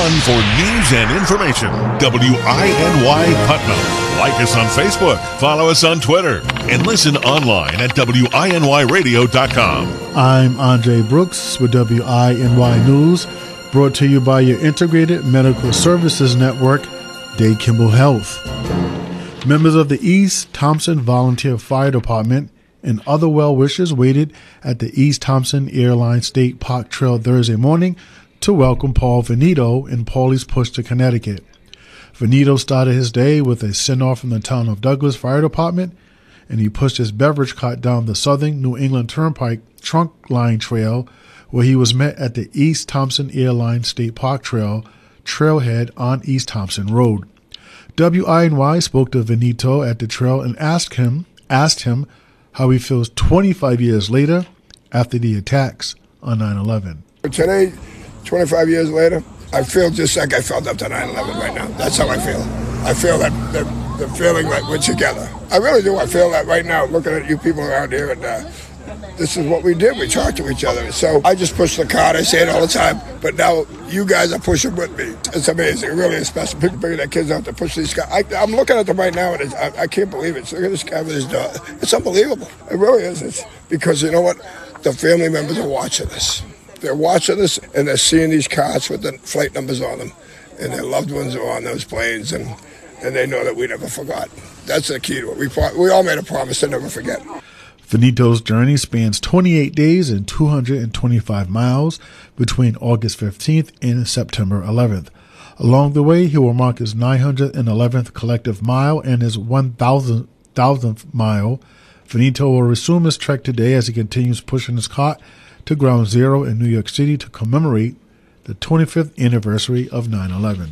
#1 for news and information. WINY Putnam. Like us on Facebook, follow us on Twitter, and listen online at WINYradio.com. I'm Andre Brooks with WINY News, brought to you by your Integrated Medical Services Network, Day Kimball Health. Members of the East Thompson Volunteer Fire Department and other well-wishers waited at the East Thompson Airlines State Park Trail Thursday morning to welcome Paul Veneto in Paulie's push to Connecticut. Veneto started his day with a send-off from the town of Douglas Fire Department, and he pushed his beverage cart down the Southern New England Turnpike Trunk Line Trail, where he was met at the East Thompson Airlines State Park Trail trailhead on East Thompson Road. WINY spoke to Veneto at the trail and asked him how he feels 25 years later after the attacks on 9/11. Today, 25 years later, I feel just like I felt after 9/11 right now. That's how I feel. I feel that the feeling like we're together. I really do. I feel that right now, looking at you people around here, and this is what we did. We talked to each other. So I just push the cart. I say it all the time. But now you guys are pushing with me. It's amazing. It really is special. People bringing their kids out to push these guys. I'm looking at them right now, and I can't believe it. So look at this guy with his dog. It's unbelievable. It really is. It's because you know what? The family members are watching this. They're watching this, and they're seeing these carts with the flight numbers on them, and their loved ones are on those planes, and they know that we never forgot. That's the key to it. We all made a promise to never forget. Veneto's journey spans 28 days and 225 miles between August 15th and September 11th. Along the way, he will mark his 911th collective mile and his 1,000th mile. Veneto will resume his trek today as he continues pushing his cart to Ground Zero in New York City to commemorate the 25th anniversary of 9/11.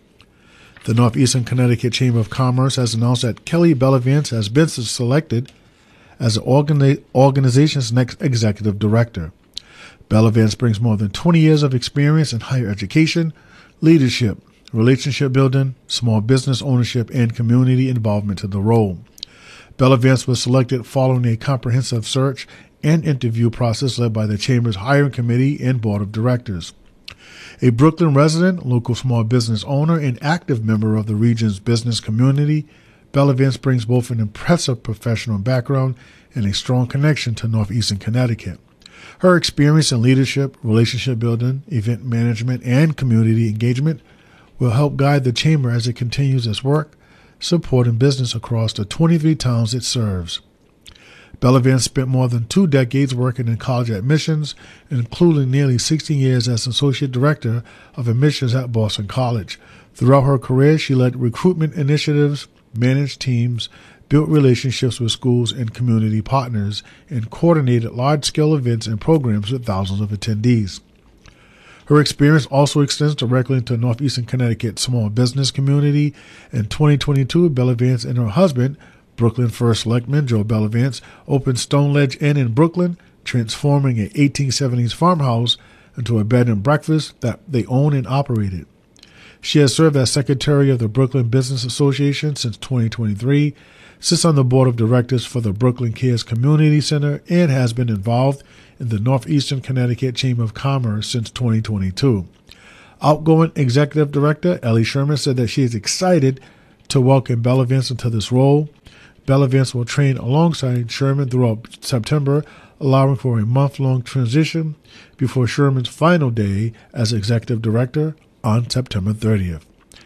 The Northeastern Connecticut Chamber of Commerce has announced that Kelly Bellavance has been selected as the organization's next executive director. Bellavance brings more than 20 years of experience in higher education, leadership, relationship building, small business ownership, and community involvement to the role. Bellavance was selected following a comprehensive search and interview process led by the Chamber's hiring committee and board of directors. A Brooklyn resident, local small business owner, and active member of the region's business community, Bellavance brings both an impressive professional background and a strong connection to Northeastern Connecticut. Her experience in leadership, relationship building, event management, and community engagement will help guide the Chamber as it continues its work supporting business across the 23 towns it serves. Bellavance spent more than 2 decades working in college admissions, including nearly 16 years as Associate Director of Admissions at Boston College. Throughout her career, she led recruitment initiatives, managed teams, built relationships with schools and community partners, and coordinated large-scale events and programs with thousands of attendees. Her experience also extends directly into Northeastern Connecticut small business community. In 2022, Bellavance and her husband, Brooklyn First Selectman Joe Bellavance, opened Stone Ledge Inn in Brooklyn, transforming an 1870s farmhouse into a bed and breakfast that they own and operated. She has served as Secretary of the Brooklyn Business Association since 2023, sits on the Board of Directors for the Brooklyn Cares Community Center, and has been involved in the Northeastern Connecticut Chamber of Commerce since 2022. Outgoing Executive Director Ellie Sherman said that she is excited to welcome Bellavance into this role. Bellavance will train alongside Sherman throughout September, allowing for a month-long transition before Sherman's final day as Executive Director on September 30th.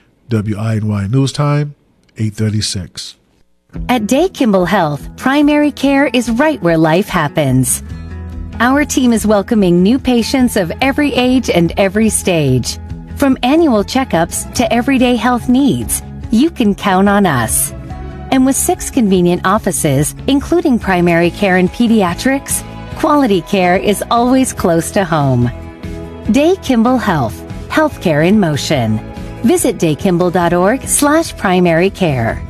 WINY News Time, 8:36. At Day Kimball Health, primary care is right where life happens. Our team is welcoming new patients of every age and every stage. From annual checkups to everyday health needs, you can count on us. And with 6 convenient offices, including primary care and pediatrics, quality care is always close to home. Day Kimball Health, healthcare in motion. Visit daykimball.org/primary care.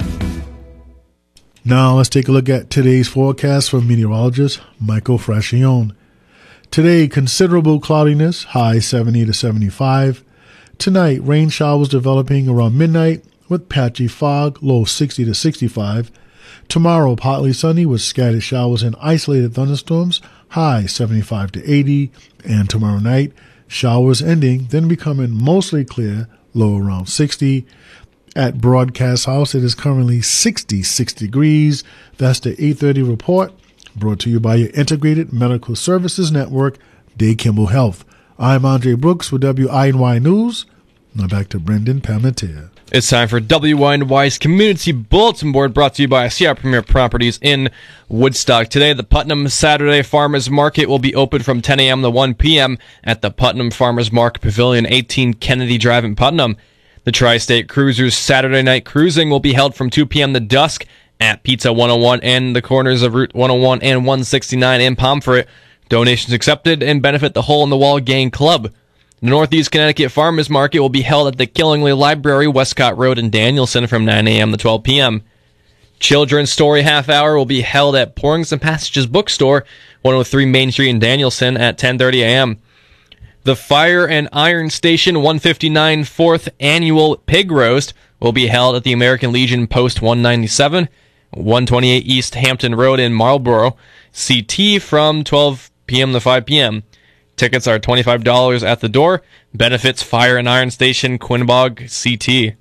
Now let's take a look at today's forecast from meteorologist Michael Frascione. Today, considerable cloudiness, high 70 to 75. Tonight, rain showers developing around midnight with patchy fog, low 60 to 65. Tomorrow, partly sunny with scattered showers and isolated thunderstorms, high 75 to 80. And tomorrow night, Showers ending, then becoming mostly clear, low around 60. At Broadcast House, it is currently 66 degrees. That's the 8:30 report, brought to you by your Integrated Medical Services Network, Day Kimball Health. I'm Andre Brooks with WINY News. Now back to Brendan Palmentier. It's time for WINY's Community Bulletin Board, brought to you by CR Premier Properties in Woodstock. Today, the Putnam Saturday Farmers Market will be open from 10 a.m. to 1 p.m. at the Putnam Farmers Market Pavilion, 18 Kennedy Drive in Putnam. The Tri-State Cruisers Saturday Night Cruising will be held from 2 p.m. to dusk at Pizza 101 and the corners of Route 101 and 169 in Pomfret. Donations accepted and benefit the Hole in the Wall Gang Club. The Northeast Connecticut Farmers Market will be held at the Killingly Library, Westcott Road in Danielson from 9 a.m. to 12 p.m. Children's Story Half Hour will be held at Pourings and Passages Bookstore, 103 Main Street in Danielson at 10:30 a.m. The Fire and Iron Station 159 4th Annual Pig Roast will be held at the American Legion Post 197, 128 East Hampton Road in Marlborough, CT from 12 p.m. to 5 p.m. Tickets are $25 at the door. Benefits Fire and Iron Station, Quinnipiac, CT.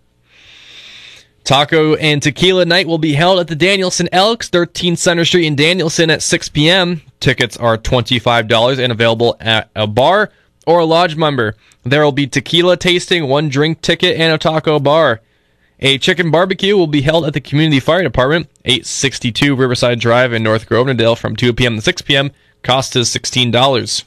Taco and Tequila Night will be held at the Danielson Elks, 13 Center Street in Danielson at 6 p.m. Tickets are $25 and available at a bar or a lodge member. There will be tequila tasting, 1 drink ticket, and a taco bar. A chicken barbecue will be held at the Community Fire Department, 862 Riverside Drive in North Grosvenor from 2 p.m. to 6 p.m. Cost is $16.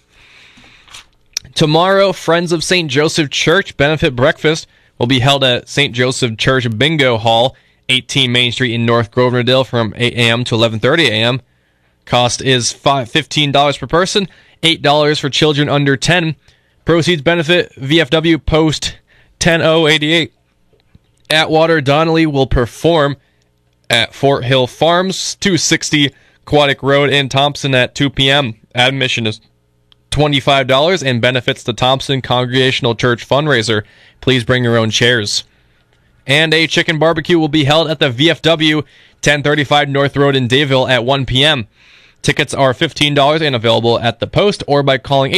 Tomorrow, Friends of St. Joseph Church benefit breakfast will be held at St. Joseph Church Bingo Hall, 18 Main Street in North Grosvenor from 8 a.m. to 11:30 a.m. Cost is $15 per person, $8 for children under 10. Proceeds benefit VFW Post 10088. Atwater Donnelly will perform at Fort Hill Farms, 260 Aquatic Road in Thompson at 2 p.m. Admission is $25 and benefits the Thompson Congregational Church fundraiser. Please bring your own chairs. And a chicken barbecue will be held at the VFW 1035 North Road in Dayville at 1 p.m. Tickets are $15 and available at the post or by calling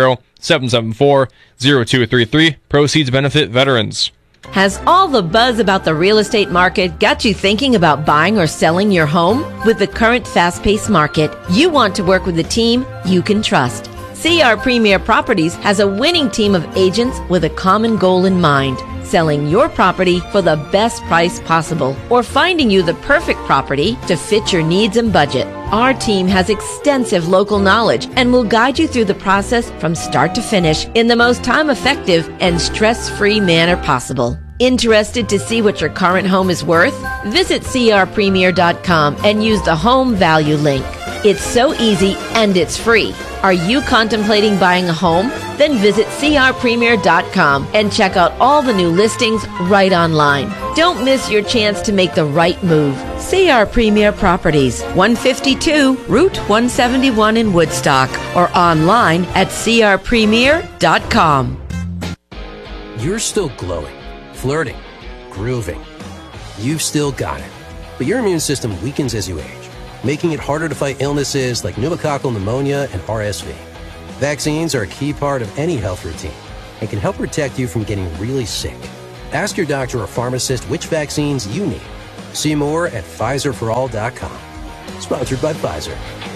860-774-0233. Proceeds benefit veterans. Has all the buzz about the real estate market got you thinking about buying or selling your home? With the current fast-paced market, you want to work with a team you can trust. CR Premier Properties has a winning team of agents with a common goal in mind: selling your property for the best price possible or finding you the perfect property to fit your needs and budget. Our team has extensive local knowledge and will guide you through the process from start to finish in the most time-effective and stress-free manner possible. Interested to see what your current home is worth? Visit crpremier.com and use the home value link. It's so easy and it's free. Are you contemplating buying a home? Then visit crpremier.com and check out all the new listings right online. Don't miss your chance to make the right move. CR Premier Properties, 152 Route 171 in Woodstock, or online at crpremier.com. You're still glowing, flirting, grooving. You've still got it. But your immune system weakens as you age, making it harder to fight illnesses like pneumococcal pneumonia and RSV. Vaccines are a key part of any health routine and can help protect you from getting really sick. Ask your doctor or pharmacist which vaccines you need. See more at PfizerForAll.com. Sponsored by Pfizer.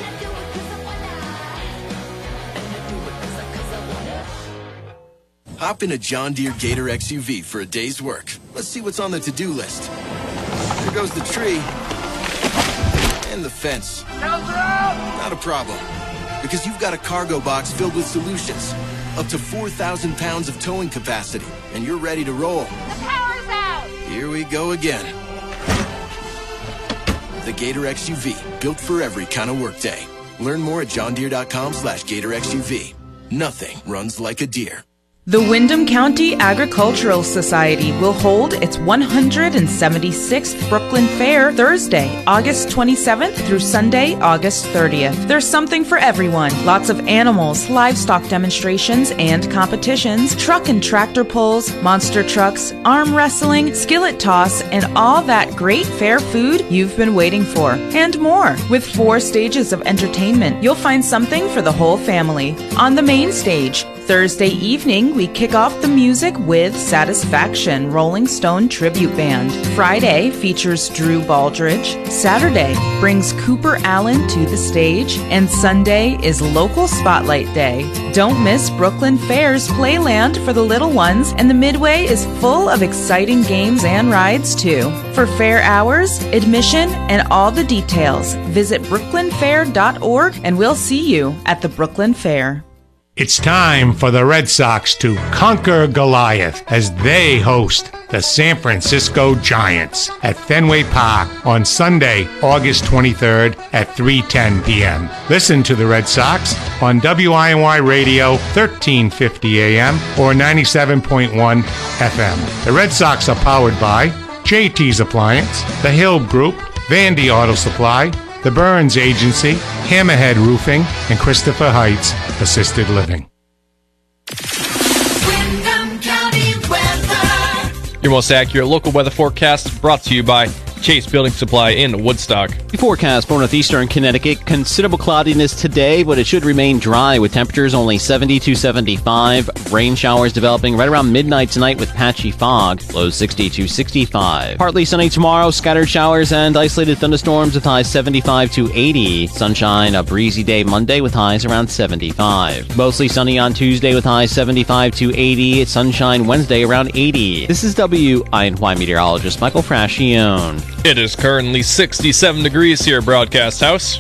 Hop in a John Deere Gator XUV for a day's work. Let's see what's on the to-do list. There goes the tree. And the fence. Not a problem. Because you've got a cargo box filled with solutions. Up to 4,000 pounds of towing capacity. And you're ready to roll. The power's out! Here we go again. The Gator XUV. Built for every kind of workday. Learn more at johndeere.com/Gator XUV. Nothing runs like a Deere. The Windham County Agricultural Society will hold its 176th Brooklyn Fair Thursday, August 27th through Sunday, August 30th. There's something for everyone. Lots of animals, livestock demonstrations and competitions, truck and tractor pulls, monster trucks, arm wrestling, skillet toss, and all that great fair food you've been waiting for. And more. With 4 stages of entertainment, you'll find something for the whole family. On the main stage, Thursday evening, we kick off the music with Satisfaction, Rolling Stone Tribute Band. Friday features Drew Baldridge. Saturday brings Cooper Allen to the stage. And Sunday is Local Spotlight Day. Don't miss Brooklyn Fair's Playland for the little ones, and the Midway is full of exciting games and rides too. For fair hours, admission, and all the details, visit brooklynfair.org and we'll see you at the Brooklyn Fair. It's time for the Red Sox to conquer Goliath as they host the San Francisco Giants at Fenway Park on Sunday, August 23rd at 3:10 p.m. Listen to the Red Sox on WINY Radio 1350 AM or 97.1 FM. The Red Sox are powered by JT's Appliance, The Hill Group, Vandy Auto Supply, The Burns Agency, Hammerhead Roofing, and Christopher Heights Assisted Living. Windham County weather. Your most accurate local weather forecast brought to you by Chase Building Supply in Woodstock. The forecast for northeastern Connecticut, considerable cloudiness today, but it should remain dry with temperatures only 70 to 75. Rain showers developing right around midnight tonight with patchy fog, lows 60 to 65. Partly sunny tomorrow, scattered showers and isolated thunderstorms with highs 75 to 80. Sunshine, a breezy day Monday with highs around 75. Mostly sunny on Tuesday with highs 75 to 80. Sunshine Wednesday around 80. This is WINY meteorologist Michael Frascione. It is currently 67 degrees here at Broadcast House.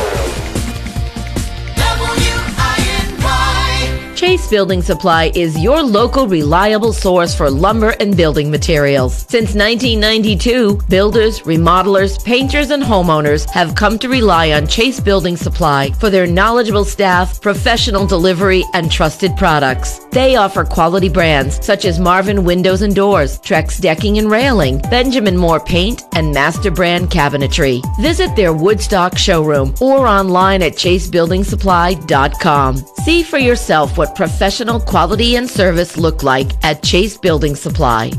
Chase Building Supply is your local reliable source for lumber and building materials. Since 1992, builders, remodelers, painters, and homeowners have come to rely on Chase Building Supply for their knowledgeable staff, professional delivery, and trusted products. They offer quality brands such as Marvin Windows and Doors, Trex Decking and Railing, Benjamin Moore Paint, and Master Brand Cabinetry. Visit their Woodstock showroom or online at chasebuildingsupply.com. See for yourself what professional quality and service look like at Chase Building Supply.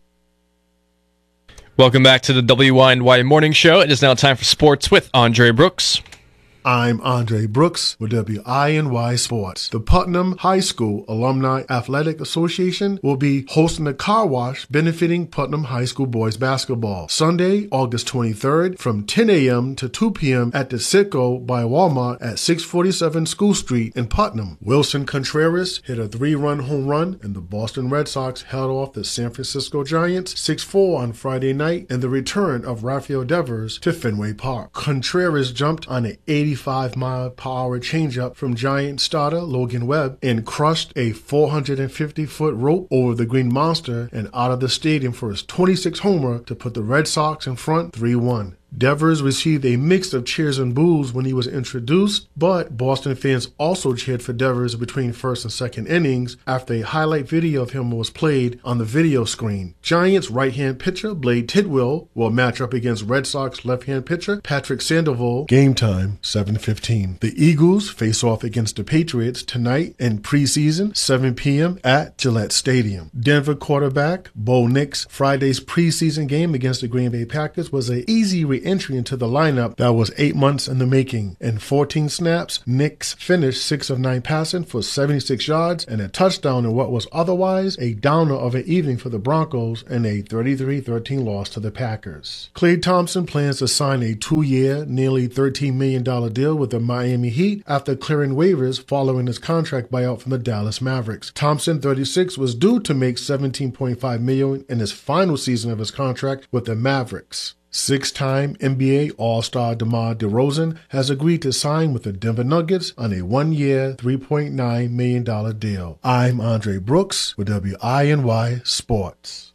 Welcome back to the WINY Morning Show. It is now time for sports with Andre Brooks. I'm Andre Brooks with WINY Sports. The Putnam High School Alumni Athletic Association will be hosting a car wash benefiting Putnam High School boys basketball Sunday, August 23rd from 10 a.m. to 2 p.m. at the Citgo by Walmart at 647 School Street in Putnam. Wilson Contreras hit a 3-run home run and the Boston Red Sox held off the San Francisco Giants 6-4 on Friday night in the return of Rafael Devers to Fenway Park. Contreras jumped on an 85-mile-per-hour changeup from Giant starter Logan Webb and crushed a 450-foot rope over the Green Monster and out of the stadium for his 26th homer to put the Red Sox in front 3-1. Devers received a mix of cheers and boos when he was introduced, but Boston fans also cheered for Devers between first and second innings after a highlight video of him was played on the video screen. Giants right-hand pitcher Blade Tidwell will match up against Red Sox left-hand pitcher Patrick Sandoval. Game time, 7:15. The Eagles face off against the Patriots tonight in preseason, 7 p.m. at Gillette Stadium. Denver quarterback Bo Nix Friday's preseason game against the Green Bay Packers was an easy entry into the lineup that was 8 months in the making. In 14 snaps, Nix finished 6 of 9 passing for 76 yards and a touchdown in what was otherwise a downer of an evening for the Broncos in a 33-13 loss to the Packers. Klay Thompson plans to sign a 2-year, nearly $13 million deal with the Miami Heat after clearing waivers following his contract buyout from the Dallas Mavericks. Thompson, 36, was due to make $17.5 million in his final season of his contract with the Mavericks. 6-time NBA All-Star DeMar DeRozan has agreed to sign with the Denver Nuggets on a 1-year, $3.9 million deal. I'm Andre Brooks with WINY Sports.